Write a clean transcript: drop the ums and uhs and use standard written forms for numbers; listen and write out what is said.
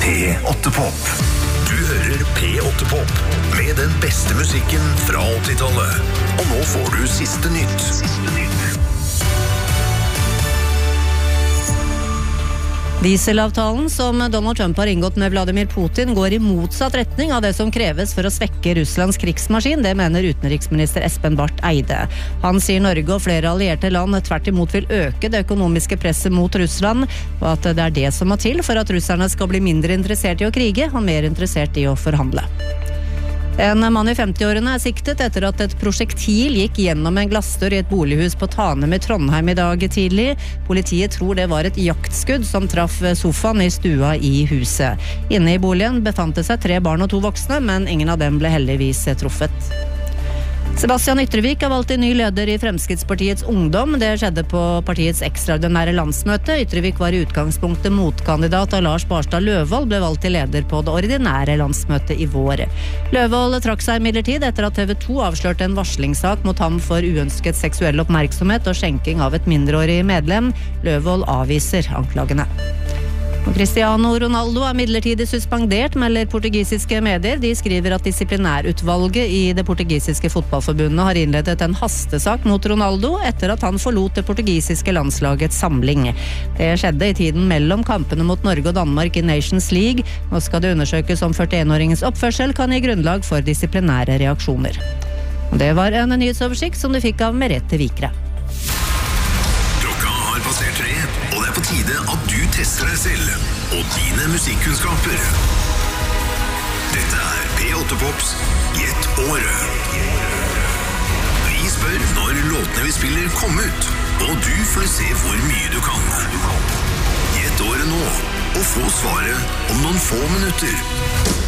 P8-pop. Du hører P8-pop med den beste musikken fra 80-tallet. Og nå får du siste nytt. Dieselavtalen som Donald Trump har inngått med Vladimir Putin går i motsatt retning av det som kreves for å svekke Russlands krigsmaskin, det mener utenriksminister Espen Barth Eide. Han sier Norge og flere allierte land tvert imot vil øke det økonomiske presset mot Russland, og at det er det som må til for at russerne skal bli mindre interessert i å krige og mer interessert i å forhandle. En mann i 50-årene er siktet etter at et prosjektil gikk gjennom en glassdør i et bolighus på Tanem i Trondheim i dag tidlig. Politiet tror det var et jaktskudd som traff sofaen i stua i huset. Inne i boligen befant det seg 3 barn og 2 voksne, men ingen av dem ble heldigvis truffet. Sebastian Ytrevik har valgt en ny leder i Fremskrittspartiets Ungdom. Det skjedde på partiets ekstraordinære landsmøte. Ytrevik var i utgangspunktet motkandidat da Lars Barstad Løvold ble valgt til leder på det ordinære landsmøtet i vår. Løvold trakk seg imidlertid etter at TV 2 avslørte en varslingssak mot ham for uønsket seksuell oppmerksomhet og skjenking av et mindreårig medlem. Løvold avviser anklagene. Cristiano Ronaldo er midlertidig suspendert, melder portugisiske medier. De skriver at disiplinærutvalget i det portugisiske fotballforbundet har innledet en hastesak mot Ronaldo etter at han forlot det portugisiske landslagets samling. Det skjedde i tiden mellom kampene mot Norge og Danmark i Nations League. Nå skal det undersøkes om 41-åringens oppførsel kan gi grunnlag for disiplinære reaksjoner. Det var en nyhetsoversikt som du fikk av Merete Vikre. Passert 3, og det er på tide at du tester deg selv og dine musikkunnskaper. Dette er P8-pops Gjett året. Vi spør når låtene vi spiller kom ut, og du får se hvor mye du kan. Gjett året nå, og få svaret om noen få minutter.